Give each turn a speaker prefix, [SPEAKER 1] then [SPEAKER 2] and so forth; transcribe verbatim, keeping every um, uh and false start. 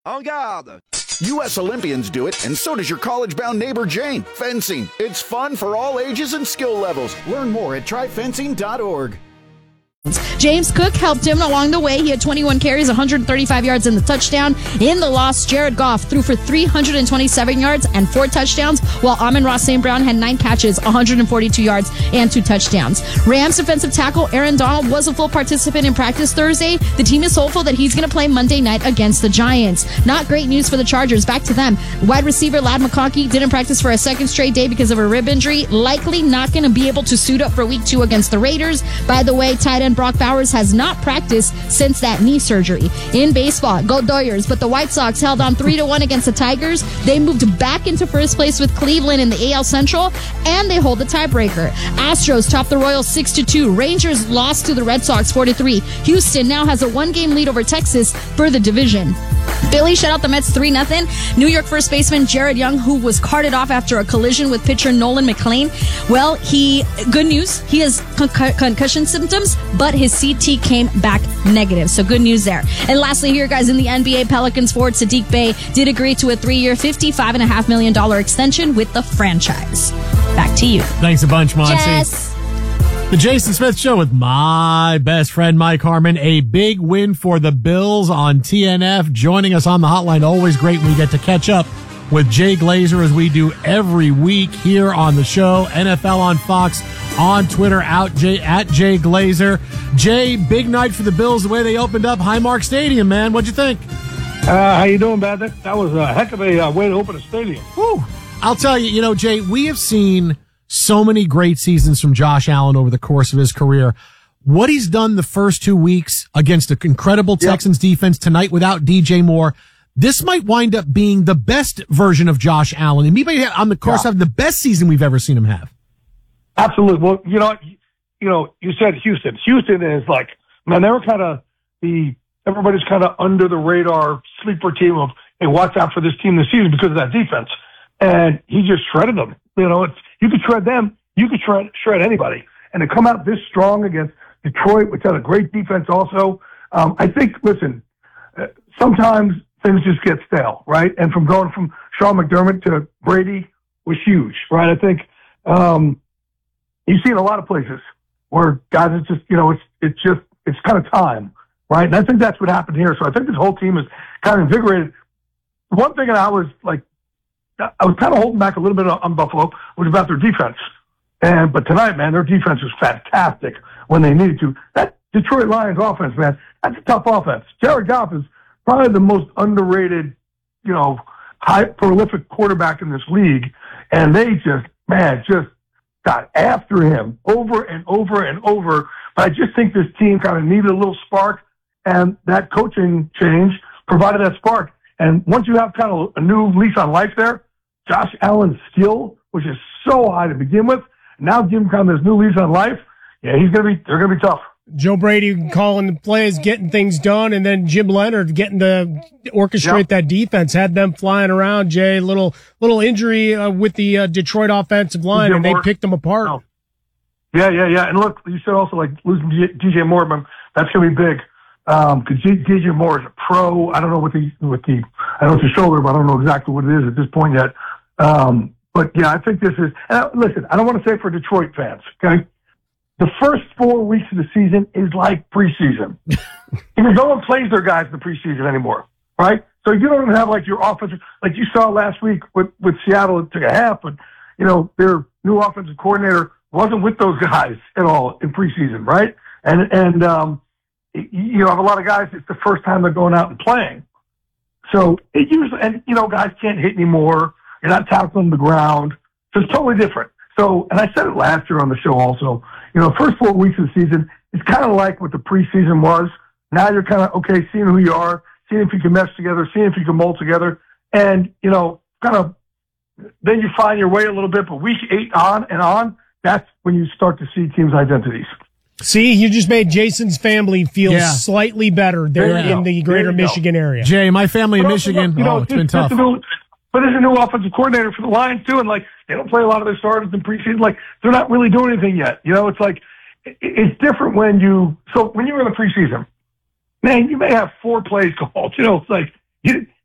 [SPEAKER 1] En garde!
[SPEAKER 2] U S Olympians do it, and so does your college-bound neighbor Jane. Fencing. It's fun for all ages and skill levels. Learn more at try fencing dot org.
[SPEAKER 3] James Cook helped him along the way. He had twenty-one carries, one hundred thirty-five yards in the touchdown. In the loss, Jared Goff threw for three hundred twenty-seven yards and four touchdowns, while Amon-Ra Saint Brown had nine catches, one hundred forty-two yards, and two touchdowns. Rams defensive tackle Aaron Donald was a full participant in practice Thursday. The team is hopeful that he's going to play Monday night against the Giants. Not great news for the Chargers. Back to them. Wide receiver Ladd McConkey didn't practice for a second straight day because of a rib injury. Likely not going to be able to suit up for week two against the Raiders. By the way, tight end Brock Bowers has not practiced since that knee surgery. In baseball, go Doyers, but the White Sox held on three to one against the Tigers. They moved back into first place with Cleveland in the A L Central, and they hold the tiebreaker. Astros topped the Royals six to two. Rangers lost to the Red Sox four to three. Houston now has a one-game lead over Texas for the division. Philly shut out the Mets three nothing. New York first baseman Jared Young, who was carted off after a collision with pitcher Nolan McLean. Well, he, good news, he has con- concussion symptoms, but his C T came back negative. So good news there. And lastly here, guys, in the N B A, Pelicans forward Saddiq Bey did agree to a three-year, fifty-five point five million dollars extension with the franchise. Back to you.
[SPEAKER 4] Thanks a bunch, Monty.
[SPEAKER 3] Yes.
[SPEAKER 4] The Jason Smith Show with my best friend, Mike Harmon. A big win for the Bills on T N F. Joining us on the hotline. Always great when we get to catch up with Jay Glazer, as we do every week here on the show. N F L on Fox, on Twitter, out Jay, at Jay Glazer. Jay, big night for the Bills, the way they opened up Highmark Stadium, man. What'd you think?
[SPEAKER 5] Uh, how you doing, man? That, that was a heck of a uh, way to open a stadium.
[SPEAKER 4] Whew. I'll tell you, you know, Jay, we have seen so many great seasons from Josh Allen over the course of his career. What he's done the first two weeks against an incredible yep. Texans defense tonight without D J Moore, this might wind up being the best version of Josh Allen. And he may, on the course,
[SPEAKER 5] yeah.
[SPEAKER 4] have the best season we've ever seen him have.
[SPEAKER 5] Absolutely. Well, you know, you know, you said Houston. Houston is like, man, they were kind of the, everybody's kind of under the radar sleeper team of, hey, watch out for this team this season because of that defense. And he just shredded them. You know, it's, you could shred them, you could shred, shred anybody. And to come out this strong against Detroit, which had a great defense also, um, I think, listen, uh, sometimes things just get stale, right? And from going from Sean McDermott to Brady was huge, right? I think um, you see it a lot of places where guys, it's just, you know, it's it's just, it's kind of time, right? And I think that's what happened here. So I think this whole team is kind of invigorated. One thing that I was like, I was kind of holding back a little bit on Buffalo was about their defense. And, but tonight, man, their defense was fantastic when they needed to. That Detroit Lions offense, man, that's a tough offense. Jared Goff is probably the most underrated, you know, high prolific quarterback in this league. And they just, man, just got after him over and over and over. But I just think this team kind of needed a little spark, and that coaching change provided that spark. And once you have kind of a new lease on life there, Josh Allen's skill, which is so high to begin with, now give him kind of this new lease on life. Yeah, he's gonna be. They're gonna be tough.
[SPEAKER 6] Joe Brady calling the plays, getting things done, and then Jim Leonard getting to orchestrate yep. that defense, had them flying around. Jay, little little injury uh, with the uh, Detroit offensive line, and they picked them apart.
[SPEAKER 5] Oh. Yeah, yeah, yeah. And look, you said also like losing D J Moore, but that's gonna be big. Um, cause D J Moore is a pro. I don't know what the, what the, I know it's a shoulder, but I don't know exactly what it is at this point yet. Um, but yeah, I think this is, and I, listen, I don't want to say for Detroit fans, okay? The first four weeks of the season is like preseason. Because no one plays their guys in the preseason anymore, right? So you don't even have like your offensive, like you saw last week with, with Seattle, it took a half, but you know, their new offensive coordinator wasn't with those guys at all in preseason, right? And, and, um, you know, have a lot of guys, it's the first time they're going out and playing. So it usually, and you know, guys can't hit anymore. You're not tackling the ground. So it's totally different. So, and I said it last year on the show also, you know, first four weeks of the season, it's kind of like what the preseason was. Now you're kind of, okay, seeing who you are, seeing if you can mesh together, seeing if you can mold together. And, you know, kind of, then you find your way a little bit, but week eight on and on, that's when you start to see teams' identities.
[SPEAKER 6] See, you just made Jason's family feel yeah. slightly better there, there in go. the greater Michigan
[SPEAKER 5] go.
[SPEAKER 6] area.
[SPEAKER 4] Jay, my family in Michigan,
[SPEAKER 5] you know,
[SPEAKER 4] oh, it's
[SPEAKER 5] this,
[SPEAKER 4] been tough.
[SPEAKER 5] New, but there's a new offensive coordinator for the Lions, too, and, like, they don't play a lot of their starters in preseason. Like, they're not really doing anything yet. You know, it's like, it, it's different when you, so when you're in the preseason, man, you may have four plays called. You know, it's like, you,